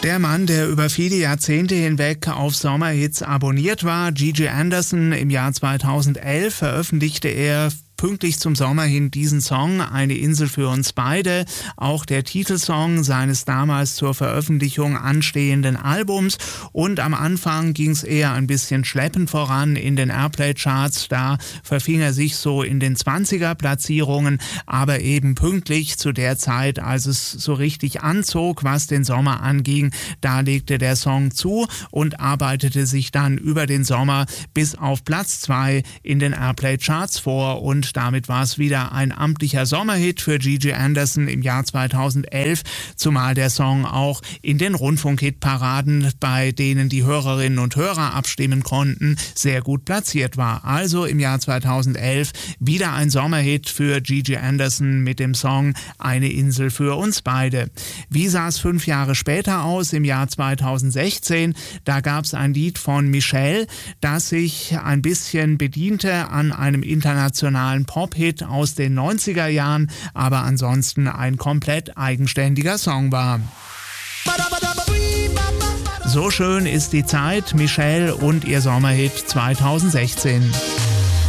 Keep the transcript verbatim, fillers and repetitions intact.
Der Mann, der über viele Jahrzehnte hinweg auf Sommerhits abonniert war, Gigi Anderson, im Jahr zweitausendelf veröffentlichte er pünktlich zum Sommer hin diesen Song, Eine Insel für uns beide, auch der Titelsong seines damals zur Veröffentlichung anstehenden Albums. Und am Anfang ging es eher ein bisschen schleppend voran in den Airplay-Charts, da verfing er sich so in den zwanziger-Platzierungen, aber eben pünktlich zu der Zeit, als es so richtig anzog, was den Sommer anging, da legte der Song zu und arbeitete sich dann über den Sommer bis auf Platz zwei in den Airplay-Charts vor, und damit war es wieder ein amtlicher Sommerhit für Gigi Anderson im Jahr zweitausendelf, zumal der Song auch in den Rundfunkhitparaden, bei denen die Hörerinnen und Hörer abstimmen konnten, sehr gut platziert war. Also im Jahr zweitausendelf wieder ein Sommerhit für Gigi Anderson mit dem Song Eine Insel für uns beide. Wie sah es fünf Jahre später aus, im Jahr zweitausendsechzehn? Da gab es ein Lied von Michelle, das sich ein bisschen bediente an einem internationalen Pop-Hit aus den neunziger Jahren, aber ansonsten ein komplett eigenständiger Song war. So schön ist die Zeit, Michelle und ihr Sommerhit zweitausendsechzehn.